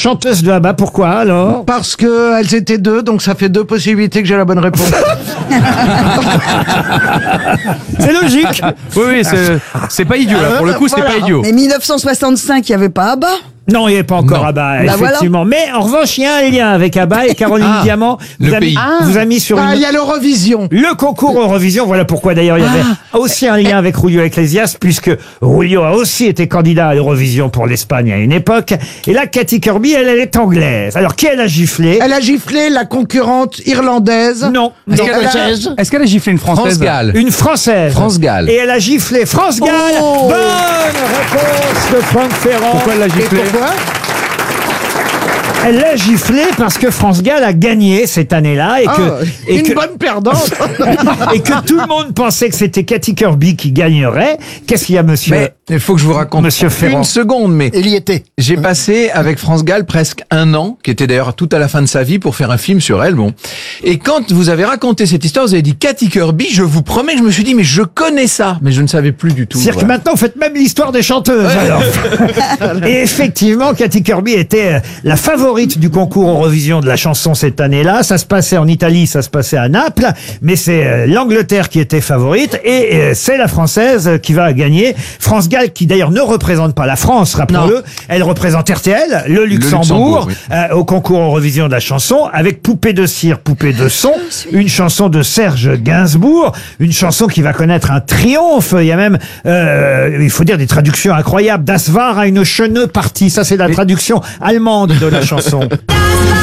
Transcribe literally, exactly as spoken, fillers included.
chanteuse de ABBA. Pourquoi alors? Parce qu'elles étaient deux, donc ça fait deux possibilités que j'ai la bonne réponse. C'est logique. Oui, oui, c'est, c'est pas idiot, là. Pour le coup, c'est Voilà. pas idiot. Mais mille neuf cent soixante-cinq, il n'y avait pas ABBA. Non, il n'y avait pas encore Non. ABBA, Bah effectivement. Mais en revanche, il y a un lien avec ABBA et Caroline Ah, Diamant le vous a, mis, pays. vous a mis sur Ah, il une... y a l'Eurovision. le concours Eurovision. Voilà pourquoi d'ailleurs il y avait aussi un lien avec Julio Iglesias, puisque Julio a aussi été candidat à l'Eurovision pour l'Espagne à une époque. Et là, Cathy Kirby, elle, elle est anglaise. Alors, qui elle a giflé? Elle a giflé la concurrente irlandaise. Non. Est-ce non. qu'elle Elle a- a, est-ce qu'elle a giflé une française? France Gall. Une Française. France Gall. Et elle a giflé France Gall. Oh. Bonne réponse de Franck Ferrand. Pourquoi elle l'a Et giflé? pourquoi? Elle l'a giflé parce que France Gall a gagné cette année-là et que, Ah, et une que, bonne perdante. et que tout le monde pensait que c'était Cathy Kirby qui gagnerait. Qu'est-ce qu'il y a, monsieur? Mais il faut que je vous raconte Monsieur Ferrand. une seconde, mais Il y était. j'ai passé avec France Gall presque un an, qui était d'ailleurs tout à la fin de sa vie, pour faire un film sur elle. Bon, et quand vous avez raconté cette histoire, vous avez dit Cathy Kirby. Je vous promets, je me suis dit, mais je connais ça, mais je ne savais plus du tout. C'est-à-dire que Voilà. maintenant, vous faites même l'histoire des chanteuses, alors. Et effectivement, Cathy Kirby était euh, la favorite du concours Eurovision de la chanson cette année-là. Ça se passait en Italie, ça se passait à Naples, mais c'est euh, l'Angleterre qui était favorite et euh, c'est la Française euh, qui va gagner. France Gall, qui d'ailleurs ne représente pas la France, rappelons-le. Elle représente R T L, le Luxembourg, Luxembourg, oui. euh, au concours Eurovision de la chanson, avec Poupée de cire, Poupée de son, une chanson de Serge Gainsbourg, une chanson qui va connaître un triomphe. Il y a même, euh, il faut dire, des traductions incroyables. Das war eine schöne Partie. Ça, c'est la traduction allemande de la chanson.